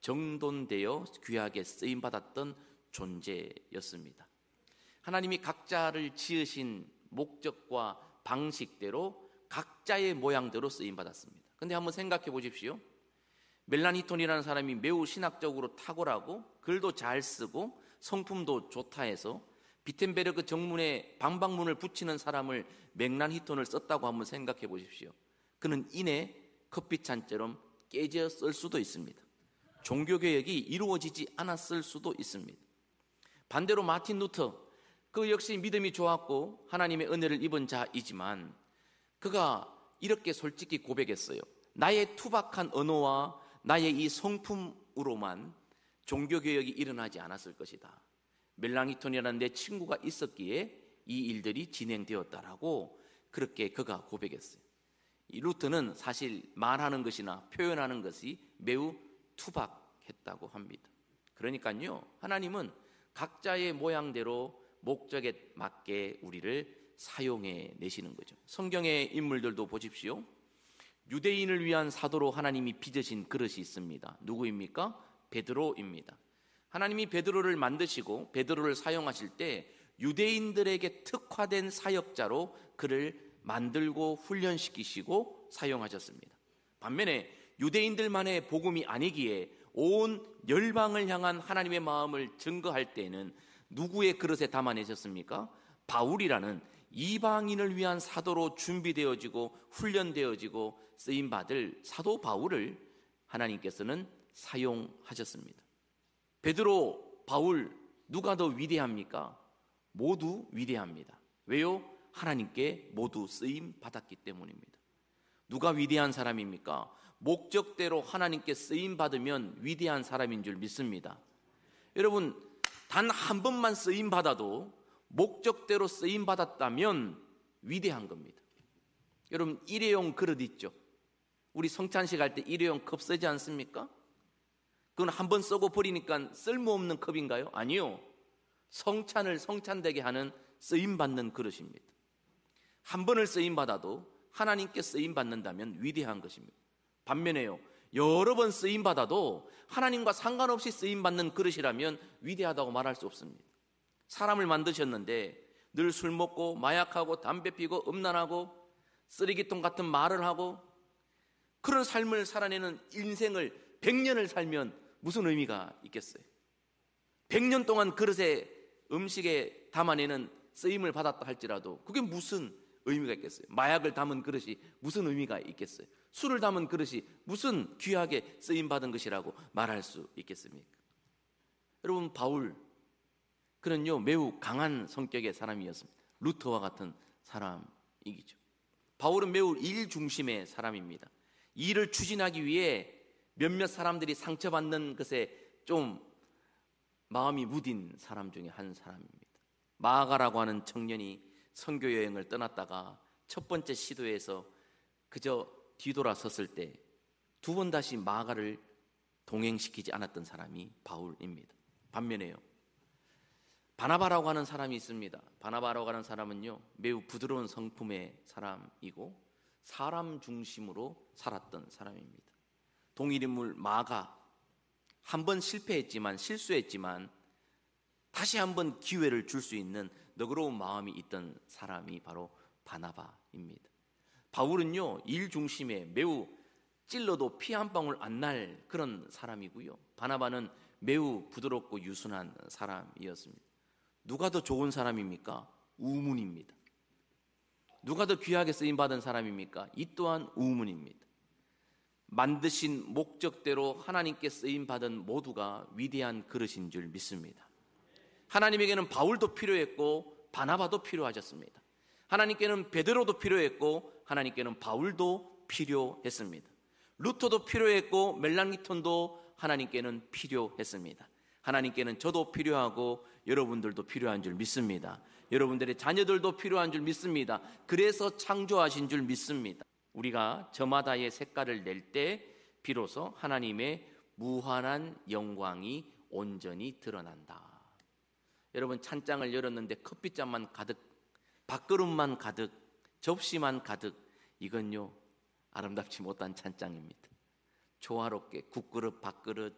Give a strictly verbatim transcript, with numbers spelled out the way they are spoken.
정돈되어 귀하게 쓰임받았던 존재였습니다. 하나님이 각자를 지으신 목적과 방식대로 각자의 모양대로 쓰임받았습니다. 근데 한번 생각해 보십시오. 멜라니톤이라는 사람이 매우 신학적으로 탁월하고 글도 잘 쓰고 성품도 좋다 해서 비텐베르그 정문에 방방문을 붙이는 사람을 맥란히톤을 썼다고 한번 생각해 보십시오. 그는 이내 커피잔처럼 깨졌을 수도 있습니다. 종교개혁이 이루어지지 않았을 수도 있습니다. 반대로 마틴 루터, 그 역시 믿음이 좋았고 하나님의 은혜를 입은 자이지만 그가 이렇게 솔직히 고백했어요. 나의 투박한 언어와 나의 이 성품으로만 종교개혁이 일어나지 않았을 것이다. 멜라니톤이라는 내 친구가 있었기에 이 일들이 진행되었다라고 그렇게 그가 고백했어요. 이 루터는 사실 말하는 것이나 표현하는 것이 매우 투박했다고 합니다. 그러니까요, 하나님은 각자의 모양대로 목적에 맞게 우리를 사용해 내시는 거죠. 성경의 인물들도 보십시오. 유대인을 위한 사도로 하나님이 빚으신 그릇이 있습니다. 누구입니까? 베드로입니다. 하나님이 베드로를 만드시고 베드로를 사용하실 때 유대인들에게 특화된 사역자로 그를 만들고 훈련시키시고 사용하셨습니다. 반면에 유대인들만의 복음이 아니기에 온 열방을 향한 하나님의 마음을 증거할 때에는 누구의 그릇에 담아내셨습니까? 바울이라는 이방인을 위한 사도로 준비되어지고 훈련되어지고 쓰임받을 사도 바울을 하나님께서는 사용하셨습니다. 베드로, 바울 누가 더 위대합니까? 모두 위대합니다. 왜요? 하나님께 모두 쓰임받았기 때문입니다. 누가 위대한 사람입니까? 목적대로 하나님께 쓰임받으면 위대한 사람인 줄 믿습니다. 여러분, 단 한 번만 쓰임받아도 목적대로 쓰임받았다면 위대한 겁니다. 여러분, 일회용 그릇 있죠? 우리 성찬식 할 때 일회용 컵 쓰지 않습니까? 그건 한 번 쓰고 버리니까 쓸모없는 컵인가요? 아니요. 성찬을 성찬되게 하는 쓰임받는 그릇입니다. 한 번을 쓰임받아도 하나님께 쓰임받는다면 위대한 것입니다. 반면에요, 여러 번 쓰임받아도 하나님과 상관없이 쓰임받는 그릇이라면 위대하다고 말할 수 없습니다. 사람을 만드셨는데 늘 술 먹고 마약하고 담배 피고 음란하고 쓰레기통 같은 말을 하고 그런 삶을 살아내는 인생을 백 년을 살면 무슨 의미가 있겠어요? 백 년 동안 그릇에 음식에 담아내는 쓰임을 받았다 할지라도 그게 무슨 의미가 있겠어요? 마약을 담은 그릇이 무슨 의미가 있겠어요? 술을 담은 그릇이 무슨 귀하게 쓰임받은 것이라고 말할 수 있겠습니까? 여러분, 바울, 그는요 매우 강한 성격의 사람이었습니다. 루터와 같은 사람이죠. 바울은 매우 일 중심의 사람입니다. 일을 추진하기 위해 몇몇 사람들이 상처받는 것에 좀 마음이 무딘 사람 중에 한 사람입니다. 마아가라고 하는 청년이 선교 여행을 떠났다가 첫 번째 시도에서 그저 뒤돌아섰을 때 두 번 다시 마아가를 동행시키지 않았던 사람이 바울입니다. 반면에요, 바나바라고 하는 사람이 있습니다. 바나바라고 하는 사람은요 매우 부드러운 성품의 사람이고 사람 중심으로 살았던 사람입니다. 동일인물 마가 한 번 실패했지만 실수했지만 다시 한번 기회를 줄 수 있는 너그러운 마음이 있던 사람이 바로 바나바입니다. 바울은요 일 중심에 매우 찔러도 피 한 방울 안 날 그런 사람이고요, 바나바는 매우 부드럽고 유순한 사람이었습니다. 누가 더 좋은 사람입니까? 우문입니다. 누가 더 귀하게 쓰임받은 사람입니까? 이 또한 우문입니다. 만드신 목적대로 하나님께 쓰임받은 모두가 위대한 그릇인 줄 믿습니다. 하나님에게는 바울도 필요했고 바나바도 필요하셨습니다. 하나님께는 베드로도 필요했고 하나님께는 바울도 필요했습니다. 루터도 필요했고 멜랑기톤도 하나님께는 필요했습니다. 하나님께는 저도 필요하고 여러분들도 필요한 줄 믿습니다. 여러분들의 자녀들도 필요한 줄 믿습니다. 그래서 창조하신 줄 믿습니다. 우리가 저마다의 색깔을 낼 때 비로소 하나님의 무한한 영광이 온전히 드러난다. 여러분, 찬장을 열었는데 커피잔만 가득, 밥그릇만 가득, 접시만 가득, 이건요 아름답지 못한 찬장입니다. 조화롭게 국그릇, 밥그릇,